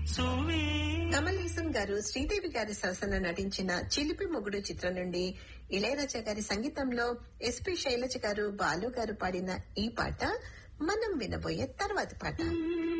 కమల్ హాసన్ గారు శ్రీదేవి గారి సరసన నటించిన చిలిపి మొగుడు చిత్రం నుండి ఇళయరాజా గారి సంగీతంలో ఎస్పి శైలజ గారు బాలు గారు పాడిన ఈ పాట మనం వినబోయే తర్వాతి పాట.